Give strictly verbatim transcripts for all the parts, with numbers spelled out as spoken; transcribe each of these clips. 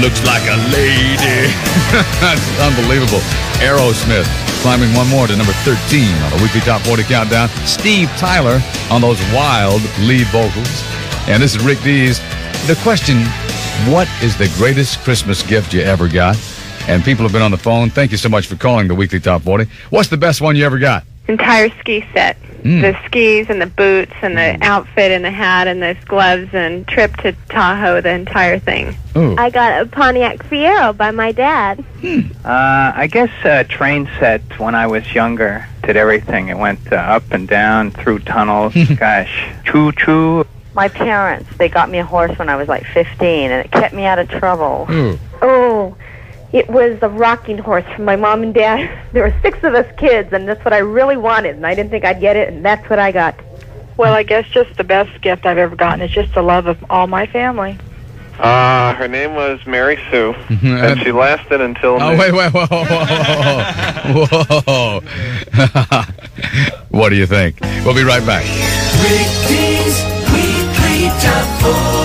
looks like a lady. That's unbelievable. Aerosmith climbing one more to number thirteen on the Weekly Top forty Countdown. Steve Tyler on those wild lead vocals. And this is Rick Dees. The question, what is the greatest Christmas gift you ever got? And people have been on the phone. Thank you so much for calling the Weekly Top forty. What's the best one you ever got? Entire ski set. Mm. The skis and the boots and the mm. outfit and the hat and the gloves and trip to Tahoe, the entire thing. Ooh. I got a Pontiac Fiero by my dad. Hmm. Uh, I guess a train set when I was younger. Did everything. It went uh, up and down through tunnels. Gosh. Choo-choo. My parents, they got me a horse when I was like fifteen, and it kept me out of trouble. Ooh. Oh, it was a rocking horse from my mom and dad. There were six of us kids, and that's what I really wanted, and I didn't think I'd get it, and that's what I got. Well, I guess just the best gift I've ever gotten is just the love of all my family. Uh, her name was Mary Sue, and she lasted until... Oh, wait, wait, whoa, whoa, whoa, whoa. What do you think? We'll be right back. Rick Dees Weekly Top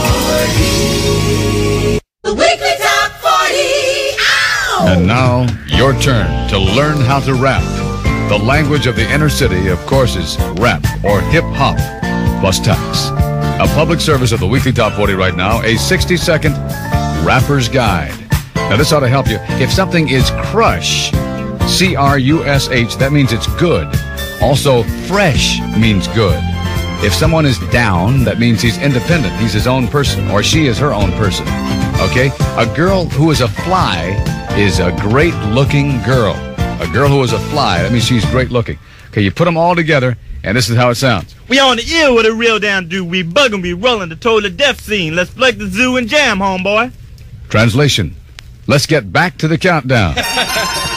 forty. The Weekly Top forty. Ow! And now, your turn to learn how to rap. The language of the inner city, of course, is rap or hip-hop plus tax. A public service of the Weekly Top forty right now, a sixty-second rapper's guide. Now, this ought to help you. If something is crush, C R U S H, that means it's good. Also, fresh means good. If someone is down, that means he's independent. He's his own person, or she is her own person. Okay? A girl who is a fly is a great-looking girl. A girl who is a fly, that means she's great-looking. Okay, you put them all together, and this is how it sounds. We on the ear with a real down do. We buggin', we rollin' the total death scene. Let's flex the zoo and jam, homeboy. Translation. Let's get back to the countdown.